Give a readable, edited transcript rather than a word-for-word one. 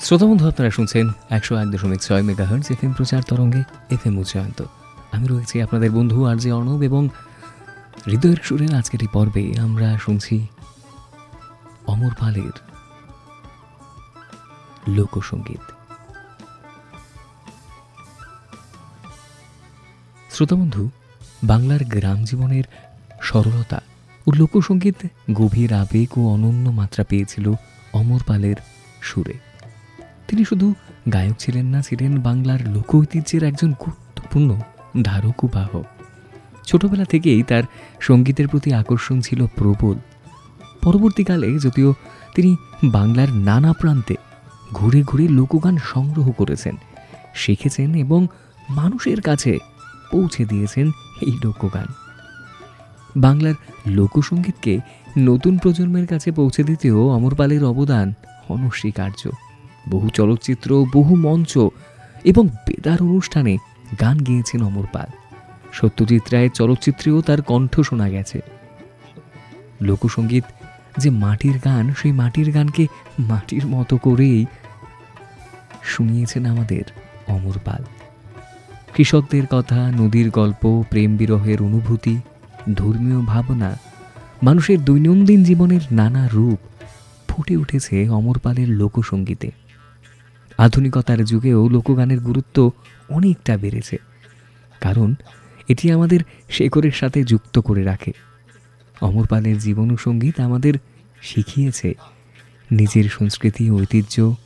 শ্রোতা বন্ধু, আপনারা শুনছেন 101.6 মেগাহার্টজ এফএম প্রচার তরঙ্গে এফএম উচ্চায়ন্ত। আমি রয়েছি আপনাদের বন্ধু আরজে অর্ণব, এবং হৃদয়ের সুরের আজকের এই পর্বে আমরা শুনছি অমর পালের লোকসঙ্গীত। শ্রোতা বন্ধু, বাংলার গ্রাম জীবনের সরলতা ও লোকসঙ্গীত গভীর আবেগ ও অনন্য মাত্রা পেয়েছিল অমর পালের সুরে। তিনি শুধু গায়ক ছিলেন না, ছিলেন বাংলার লোক ঐতিহ্যের একজন গুরুত্বপূর্ণ ধারক ও বাহক। ছোটবেলা থেকেই তার সঙ্গীতের প্রতি আকর্ষণ ছিল প্রবল। পরবর্তীকালে যদিও তিনি বাংলার নানা প্রান্তে ঘুরে ঘুরে লোকগান সংগ্রহ করেছেন, শিখেছেন এবং মানুষের কাছে পৌঁছে দিয়েছেন এই লোকগান। বাংলার লোকসঙ্গীতকে নতুন প্রজন্মের কাছে পৌঁছে দিতেও অমর পালের অবদান অনস্বীকার্য। বহু চলচ্চিত্র, বহু মঞ্চ এবং বেতার অনুষ্ঠানে গান গেয়েছেন অমর পাল। সত্যজিৎ রায়ের চলচ্চিত্রেও তার কণ্ঠ শোনা গেছে। লোকসঙ্গীত যে মাটির গান, সেই মাটির গানকে মাটির মতো করেই শুনিয়েছেন আমাদের অমর পাল। কৃষকদের কথা, নদীর গল্প, প্রেম বিরহের অনুভূতি, ধর্মীয় ভাবনা, মানুষের দৈনন্দিন জীবনের নানা রূপ ফুটে উঠেছে অমর পালের লোকসঙ্গীতে। আধুনিকতার যুগেও লোকগানের গুরুত্ব অনেকটা বেড়েছে, কারণ এটি আমাদের শেকড়ের সাথে যুক্ত করে রাখে। অমর পালের জীবন ও সঙ্গীত আমাদের শিখিয়েছে নিজের সংস্কৃতি ও ঐতিহ্য